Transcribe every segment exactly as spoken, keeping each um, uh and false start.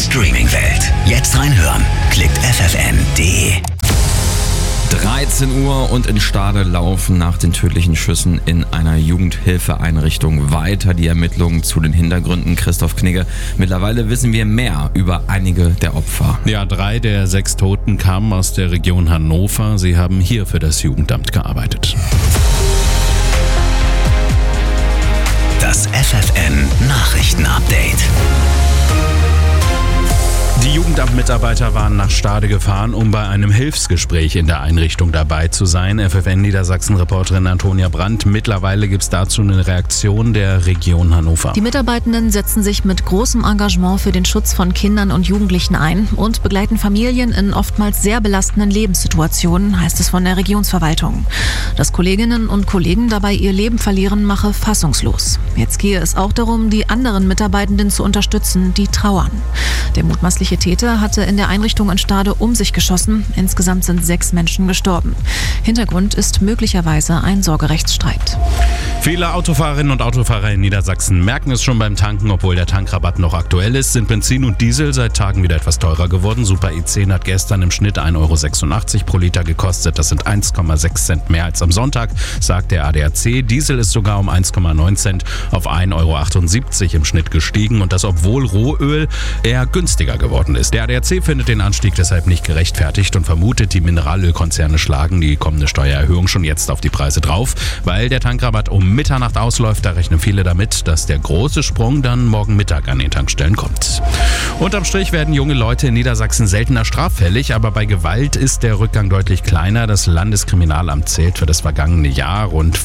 Streaming-Welt. Jetzt reinhören. Klickt f f n punkt d e. dreizehn Uhr und in Stade laufen nach den tödlichen Schüssen in einer Jugendhilfeeinrichtung weiter die Ermittlungen zu den Hintergründen. Christoph Knigge, mittlerweile wissen wir mehr über einige der Opfer. Ja, drei der sechs Toten kamen aus der Region Hannover. Sie haben hier für das Jugendamt gearbeitet. Das F F N Nachrichten-Update. Die Jugendamtmitarbeiter waren nach Stade gefahren, um bei einem Hilfsgespräch in der Einrichtung dabei zu sein. F F N Niedersachsen-Reporterin Antonia Brandt. Mittlerweile gibt es dazu eine Reaktion der Region Hannover. Die Mitarbeitenden setzen sich mit großem Engagement für den Schutz von Kindern und Jugendlichen ein und begleiten Familien in oftmals sehr belastenden Lebenssituationen, heißt es von der Regionsverwaltung. Dass Kolleginnen und Kollegen dabei ihr Leben verlieren, mache fassungslos. Jetzt gehe es auch darum, die anderen Mitarbeitenden zu unterstützen, die trauern. Der mutmaßliche Täter hatte in der Einrichtung in Stade um sich geschossen. Insgesamt sind sechs Menschen gestorben. Hintergrund ist möglicherweise ein Sorgerechtsstreit. Viele Autofahrerinnen und Autofahrer in Niedersachsen merken es schon beim Tanken, obwohl der Tankrabatt noch aktuell ist, sind Benzin und Diesel seit Tagen wieder etwas teurer geworden. Super E zehn hat gestern im Schnitt ein Euro sechsundachtzig pro Liter gekostet. Das sind eins Komma sechs Cent mehr als am Sonntag, sagt der A D A C. Diesel ist sogar um eins Komma neun Cent auf ein Euro achtundsiebzig im Schnitt gestiegen und das, obwohl Rohöl eher günstiger geworden ist. Der A D A C findet den Anstieg deshalb nicht gerechtfertigt und vermutet, die Mineralölkonzerne schlagen die kommende Steuererhöhung schon jetzt auf die Preise drauf. Weil der Tankrabatt um Mitternacht ausläuft, da rechnen viele damit, dass der große Sprung dann morgen Mittag an den Tankstellen kommt. Unterm Strich werden junge Leute in Niedersachsen seltener straffällig, aber bei Gewalt ist der Rückgang deutlich kleiner. Das Landeskriminalamt zählt für das vergangene Jahr rund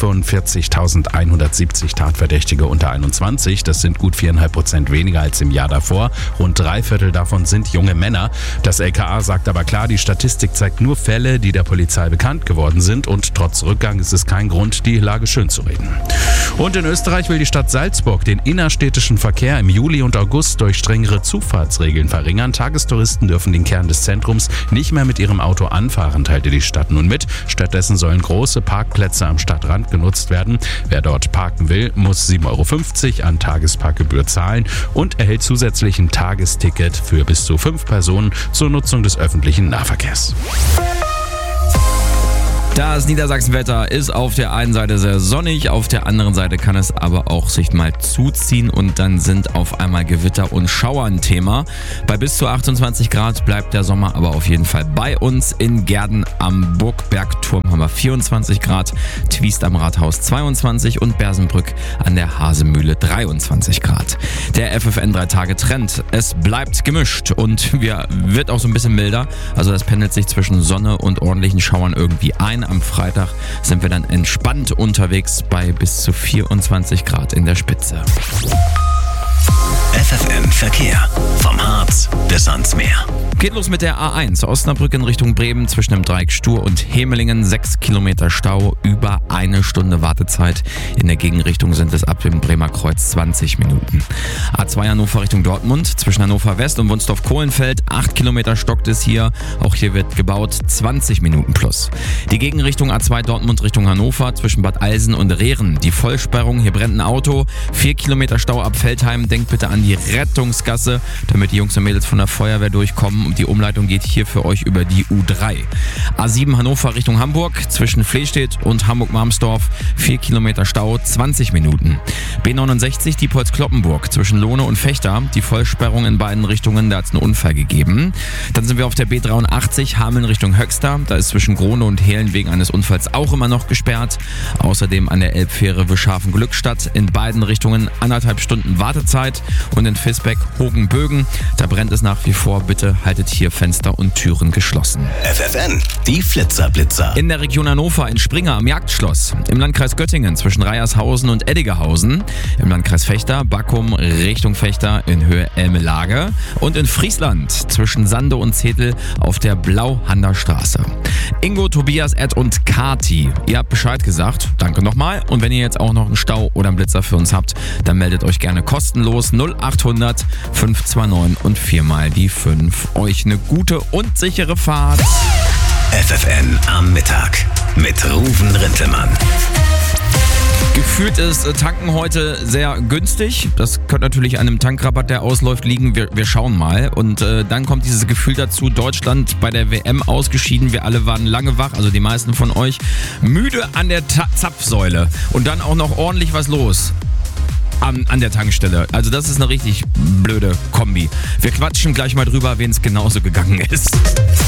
fünfundvierzigtausendeinhundertsiebzig Tatverdächtige unter einundzwanzig. Das sind gut viereinhalb Prozent weniger als im Jahr davor. Rund drei Viertel davon sind junge Männer. Das L K A sagt aber klar, die Statistik zeigt nur Fälle, die der Polizei bekannt geworden sind und trotz Rückgang ist es kein Grund, die Lage schön zu reden. Und in Österreich will die Stadt Salzburg den innerstädtischen Verkehr im Juli und August durch strengere Zufahrtsregeln verringern. Tagestouristen dürfen den Kern des Zentrums nicht mehr mit ihrem Auto anfahren, teilte die Stadt nun mit. Stattdessen sollen große Parkplätze am Stadtrand genutzt werden. Wer dort parken will, muss sieben Euro fünfzig an Tagesparkgebühr zahlen und erhält zusätzlich ein Tagesticket für bis zu fünf Personen zur Nutzung des öffentlichen Nahverkehrs. Das Niedersachsenwetter ist auf der einen Seite sehr sonnig, auf der anderen Seite kann es aber auch sich mal zuziehen und dann sind auf einmal Gewitter und Schauer ein Thema. Bei bis zu achtundzwanzig Grad bleibt der Sommer aber auf jeden Fall bei uns. In Gerden am Burgbergturm haben wir vierundzwanzig Grad, Twiest am Rathaus zweiundzwanzig und Bersenbrück an der Hasemühle dreiundzwanzig Grad. Der F F N drei Tage Trend. Es bleibt gemischt und wir, wird auch so ein bisschen milder. Also das pendelt sich zwischen Sonne und ordentlichen Schauern irgendwie ein. Am Freitag sind wir dann entspannt unterwegs bei bis zu vierundzwanzig Grad in der Spitze. F F N Verkehr. Vom Harz bis ans Meer. Geht los mit der A eins, Osnabrück in Richtung Bremen zwischen dem Dreieck Stur und Hemelingen. sechs Kilometer Stau, über eine Stunde Wartezeit. In der Gegenrichtung sind es ab dem Bremer Kreuz zwanzig Minuten. A zwei Hannover Richtung Dortmund zwischen Hannover West und Wunstorf-Kohlenfeld. acht Kilometer stockt es hier. Auch hier wird gebaut, zwanzig Minuten plus. Die Gegenrichtung A zwei Dortmund Richtung Hannover zwischen Bad Eilsen und Rehren. Die Vollsperrung, hier brennt ein Auto. vier Kilometer Stau ab Feldheim. Denkt bitte an die Rettungsgasse, damit die Jungs und Mädels von der Feuerwehr durchkommen. Die Umleitung geht hier für euch über die U drei. A sieben Hannover Richtung Hamburg zwischen Flehstedt und Hamburg-Marmsdorf. vier Kilometer Stau, zwanzig Minuten. B neunundsechzig Diepholz-Kloppenburg zwischen Lohne und Fechter. Die Vollsperrung in beiden Richtungen, da hat es einen Unfall gegeben. Dann sind wir auf der B dreiundachtzig Hameln Richtung Höxter. Da ist zwischen Grone und Hehlen wegen eines Unfalls auch immer noch gesperrt. Außerdem an der Elbfähre Wischhafen-Glückstadt. In beiden Richtungen anderthalb Stunden Wartezeit. Und in Visbeck Hogenbögen. Da brennt es nach wie vor. Bitte haltet hier Fenster und Türen geschlossen. F F N, die Flitzerblitzer. In der Region Hannover in Springer am Jagdschloss. Im Landkreis Göttingen zwischen Reiershausen und Eddigehausen. Im Landkreis Fechter, Backum Richtung Fechter in Höhe Elmelage. Und in Friesland zwischen Sande und Zetel auf der Blauhander Straße. Ingo, Tobias, Ed und Kati. Ihr habt Bescheid gesagt. Danke nochmal. Und wenn ihr jetzt auch noch einen Stau oder einen Blitzer für uns habt, dann meldet euch gerne kostenlos null achthundert fünf zwei neun und viermal die fünf. Euch eine gute und sichere Fahrt. F F N am Mittag mit Ruven Rintelmann. Gefühlt ist Tanken heute sehr günstig. Das könnte natürlich an einem Tankrabatt, der ausläuft, liegen. Wir, wir schauen mal. Und äh, dann kommt dieses Gefühl dazu, Deutschland bei der W M ausgeschieden. Wir alle waren lange wach, also die meisten von euch. Müde an der Ta- Zapfsäule. Und dann auch noch ordentlich was los. An, an der Tankstelle. Also das ist eine richtig blöde Kombi. Wir quatschen gleich mal drüber, wen es genauso gegangen ist.